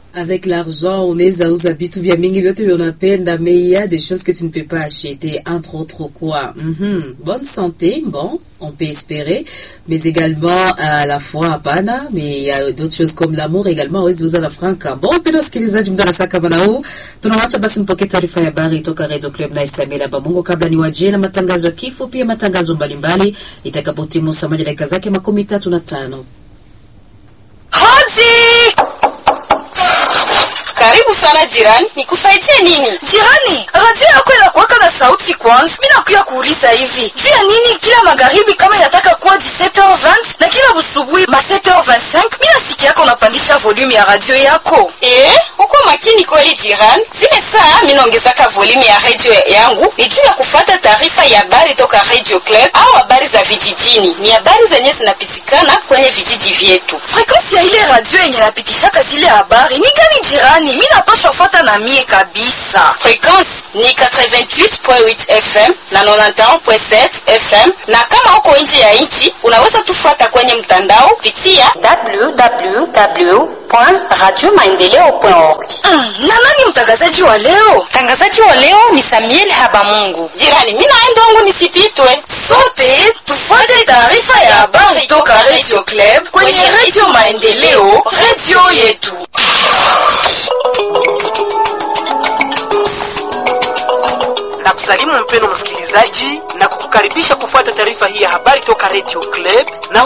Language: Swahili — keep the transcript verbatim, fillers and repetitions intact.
Avec l'argent, unaweza uza vitu vya mingi vyote unapenda, mais il y a des choses que tu ne peux pas acheter, entre autres quoi. Mm-hmm. Bonne santé, bon, on peut espérer, mais également à la fois hapana, mais il y a d'autres choses comme l'amour également, huwezi uza na franka. Bon, pendo sikilizaji, muda na saka bana huu, tunawacha basi mpokee taarifa ya habari toka Radio Club na Isamila Bamungo kabla ni wajie na matangazo ya kifo, pia matangazo mbalimbali itakapotimu saa moja dakika zake makumi tatu na tano. Hoji! Karibu sana jirani, nikusaidie nini? Jirani, radio yako inakuwaka na sauti kwanza. Mimi nakuja kuuliza hivi, juu ya nini kila magharibi kama inataka kuwa dix-sept heures vingt na kila busubuhi ma sept heures vingt-cinq mimi nasikia yako unapandisha volume ya radio yako? Eh, uko makini kweli jirani. Zile saa mimi naongezaka volume ya radio yangu ni juu ya kufuata taarifa ya habari toka Radio Club au habari za vijijini. Ni habari zenye zinapitikana kwenye vijiji vyetu. Frequency ya ile radio yenye napitishaka zile habari ni gani jirani? Mimi napaswa kufuata na mie kabisa. Frequency ni quatre-vingt-huit point huit F M na quatre-vingt-onze point sept F M, na kama uko nje ya nchi unaweza tufuata kwenye mtandao pitia w w w point radio maendeleo point org. Mm, na nani mtangazaji wa leo? Mtangazaji wa leo ni Samuel Habamungu. Jirani, mimi naenda wangu nisipitwe. Sote tufuate taarifa ya habari toka Radio Club kwenye Radio Maendeleo, radio yetu. Na kusalimu mpendo msikilizaji na kukukaribisha kufuata taarifa hii ya habari toka Radio Club na